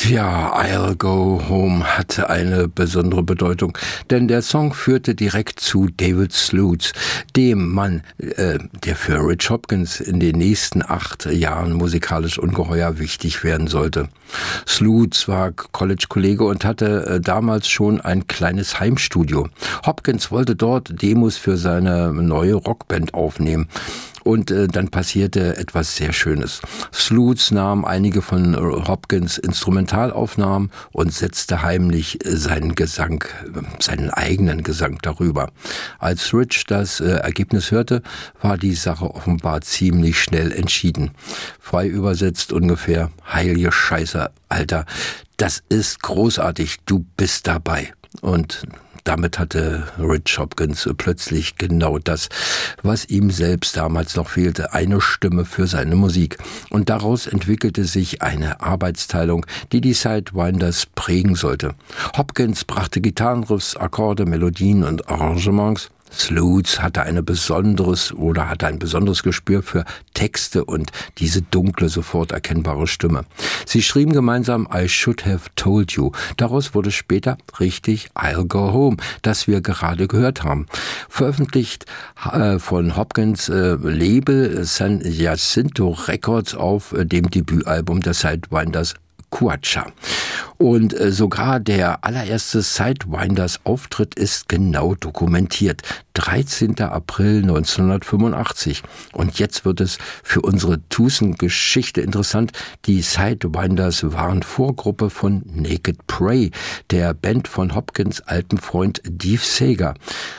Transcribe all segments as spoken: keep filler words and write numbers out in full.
Tja, I'll Go Home hatte eine besondere Bedeutung, denn der Song führte direkt zu David Sluts, dem Mann, äh, der für Rich Hopkins in den nächsten acht Jahren musikalisch ungeheuer wichtig werden sollte. Sluts war College-Kollege und hatte äh, damals schon ein kleines Heimstudio. Hopkins wollte dort Demos für seine neue Rockband aufnehmen. Und äh, dann passierte etwas sehr Schönes. Sluts nahm einige von Hopkins Instrumentalaufnahmen und setzte heimlich seinen Gesang, seinen eigenen Gesang darüber. Als Rich das äh, Ergebnis hörte, war die Sache offenbar ziemlich schnell entschieden. Frei übersetzt ungefähr: heilige Scheiße, Alter, das ist großartig, du bist dabei. Und damit hatte Rich Hopkins plötzlich genau das, was ihm selbst damals noch fehlte, eine Stimme für seine Musik. Und daraus entwickelte sich eine Arbeitsteilung, die die Sidewinders prägen sollte. Hopkins brachte Gitarrenriffs, Akkorde, Melodien und Arrangements. Sluts hatte eine besonderes oder hatte ein besonderes Gespür für Texte und diese dunkle, sofort erkennbare Stimme. Sie schrieben gemeinsam I Should Have Told You. Daraus wurde später richtig I'll Go Home, das wir gerade gehört haben. Veröffentlicht äh, von Hopkins äh, Label San Jacinto Records auf äh, dem Debütalbum der Sidewinders Quacha. Und äh, sogar der allererste Sidewinders-Auftritt ist genau dokumentiert. dreizehnter April neunzehnhundertfünfundachtzig. Und jetzt wird es für unsere Tucson-Geschichte interessant. Die Sidewinders waren Vorgruppe von Naked Prey, der Band von Hopkins' altem Freund Dave Sager.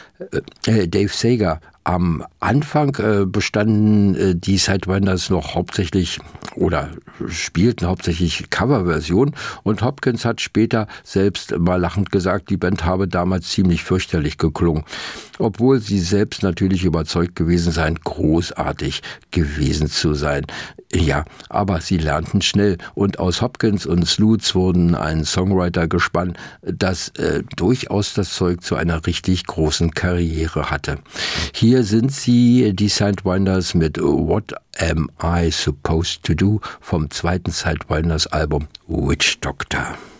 Äh, Dave Sager. Am Anfang äh, bestanden äh, die Sidewinders noch hauptsächlich oder spielten hauptsächlich Coverversionen und Hopkins hat später selbst mal lachend gesagt, die Band habe damals ziemlich fürchterlich geklungen, obwohl sie selbst natürlich überzeugt gewesen seien, großartig gewesen zu sein. Ja, aber sie lernten schnell und aus Hopkins und Sluts wurden ein Songwriter gespannt, das äh, durchaus das Zeug zu einer richtig großen Karriere hatte. Hier sind sie, die Sidewinders, mit What Am I Supposed to Do vom zweiten Sidewinders Album Witch Doctor.